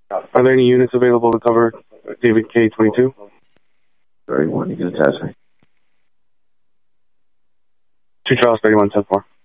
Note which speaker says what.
Speaker 1: Are there any units available to cover David K-22?
Speaker 2: 31, you can attach me.
Speaker 1: 2 Charles 31, 10-4.